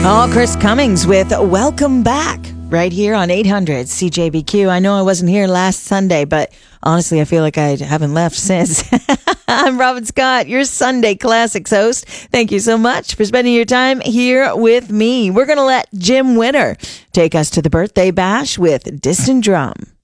Oh, Chris Cummings with Welcome Back right here on 800 CJBQ. I know I wasn't here last Sunday, but honestly, I feel like I haven't left since. I'm Robin Scott, your Sunday Classics host. Thank you so much for spending your time here with me. We're going to let Jim Winter take us to the birthday bash with Distant Drum.